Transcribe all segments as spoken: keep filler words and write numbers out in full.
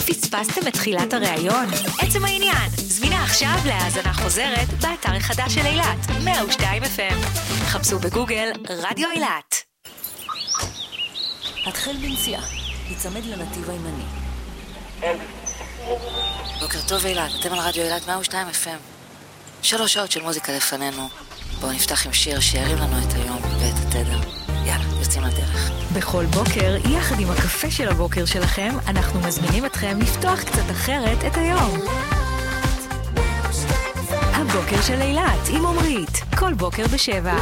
פספסתם את תחילת הראיון? עצם העניין, זמינה עכשיו להאזנה חוזרת באתר החדש של אילת, מאה ושתיים אף אם. חפשו בגוגל רדיו אילת. התחל בנסיעה, יצמד לנתיב הימני. בוקר טוב אילת, אתם על רדיו אילת מאה ושתיים אף אם. שלוש שעות של מוזיקה לפנינו. בואו נפתח עם שיר שירים לנו את היום ואת התדר. יאללה, יוצאים לדרך. בכל בוקר, יחד עם הקפה של הבוקר שלכם, אנחנו מזמינים אתכם לפתוח קצת אחרת את היום. הבוקר של אילת עם עומרית, כל בוקר בשבע.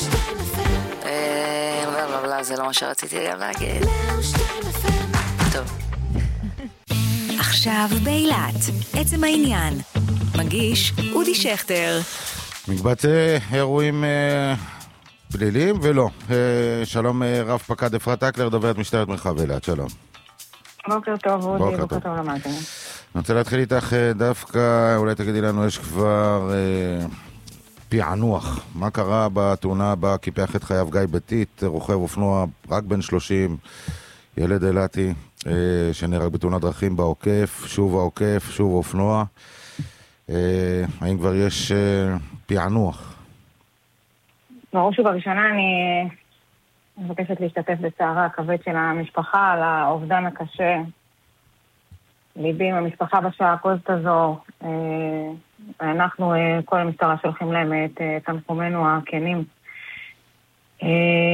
אה, לא, לא, לא, זה לא מה שרציתי גם להגיד. טוב. עכשיו באילת, עצם העניין. מגיש אודי שכטר. מקבצי אירועים אה, פליליים ולא. אה, שלום אה, רב פקד אפרת אקלר, דוברת משטרת מרחב אילת, שלום. בוקר טוב, אודי, בוקר טוב למאזינים. אני רוצה להתחיל איתך אה, דווקא, אולי תגידי לנו, יש כבר אה, פענוח. מה קרה בתאונה הבאה? קיפח את חייו גיא בתית, רוכב אופנוע רק בן שלושים, ילד אילתי, אה, שנהרג בתאונת דרכים בעוקף, שוב העוקף, שוב אופנוע. אה, האם כבר יש אה, פענוח? בראש ובראשונה אני מבקשת להשתתף בצערה הכבד של המשפחה על האובדן הקשה. ליבי עם המשפחה בשעה הכוזת הזו. אה, אנחנו, אה, כל המשטרה שולחים להם את אה, תנחומינו הכנים. אה,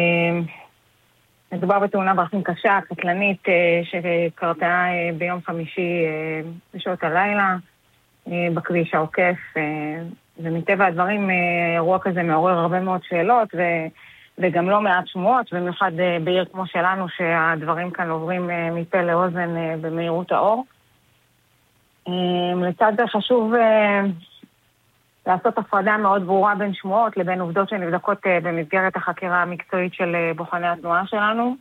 מדובר בתאונה דרכים קשה, קטלנית, אה, שקרתה אה, ביום חמישי אה, בשעות הלילה. בכביש העוקף, ומטבע הדברים אירוע כזה מעורר הרבה מאוד שאלות וגם לא מעט שמועות, במיוחד בעיר כמו שלנו שהדברים כאן עוברים מפה לאוזן במהירות האור. לצד זה חשוב לעשות הפרדה מאוד ברורה בין שמועות לבין עובדות שנבדקות במסגרת החקירה המקצועית של בוחני התנועה שלנו,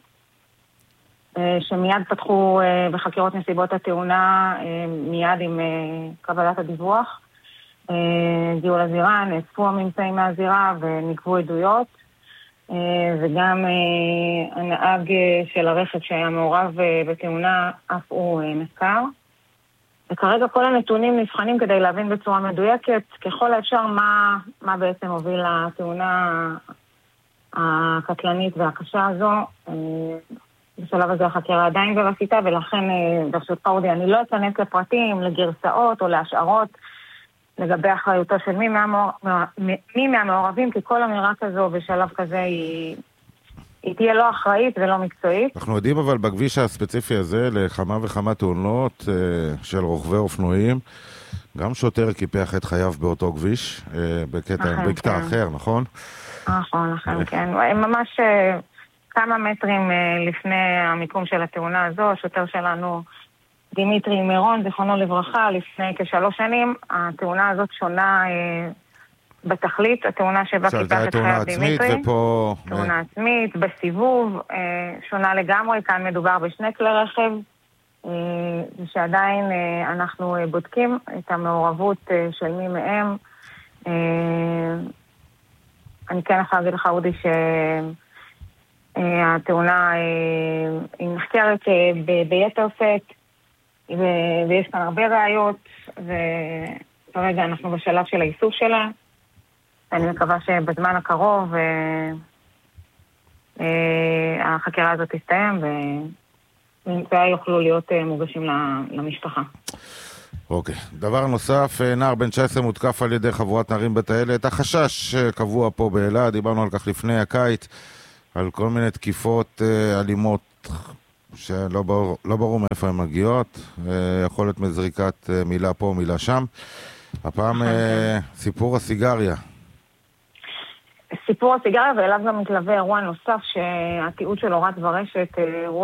שמיד פתחו בחקירות נסיבות התאונה מיד עם קבלת הדיווח. הגיעו לזירה, נאספו הממצאים מהזירה ונקבו עדויות, וגם הנהג של הרכב שהיה מעורב בתאונה אף הוא נחקר. וכרגע כל הנתונים נבחנים כדי להבין בצורה מדויקת ככל האפשר מה, מה בעצם הוביל לתאונה הקטלנית והקשה הזו. בשלב הזה החקירה עדיין בראשיתה, ולכן ברשות אודי אני לא אכנס לפרטים, לגרסאות או להשערות לגבי אחריותו של מי, מהמעור... מי מהמעורבים, כי כל אמירה כזו בשלב כזה היא... היא תהיה לא אחראית ולא מקצועית. אנחנו יודעים אבל בכביש הספציפי הזה לכמה וכמה תאונות של רוכבי אופנועים, גם שוטר קיפח את חייו באותו כביש, בקטע, בקטע כן. אחר, נכון? נכון, נכון, כן. ממש... כמה מטרים לפני המיקום של התאונה הזו, השוטר שלנו דימיטרי מירון, זכרונו לברכה, לפני כשלוש שנים, התאונה הזאת שונה בתכלית, התאונה שבה קיפח את חייו דימיטרי. ופה... תאונה עצמית, בסיבוב, שונה לגמרי, כאן מדובר בשני כלי רכב, ושעדיין אנחנו בודקים את המעורבות של מי מהם. אני כן יכולה להגיד לך, אודי, ש... התאונה היא נחקרת ביתר שאת, ויש כאן הרבה ראיות, וכרגע אנחנו בשלב של האיסוף שלה. אני מקווה שבזמן הקרוב החקירה הזאת תסתיים, וממצאיה יוכלו להיות מוגשים למשפחה. אוקיי. דבר נוסף, נער בן תשע עשרה מותקף על ידי חבורת נערים בטיילת. החשש קבוע פה באילת, דיברנו על כך לפני הקיץ, על כל מיני תקיפות אה, אלימות שלא ברור, לא ברור מאיפה הן מגיעות, אה, יכול להיות מזריקת אה, מילה פה, מילה שם. הפעם אה, סיפור הסיגריה. סיפור הסיגריה, ואליו גם מתלווה אירוע נוסף שהתיעוד שלו רץ ברשת, אירוע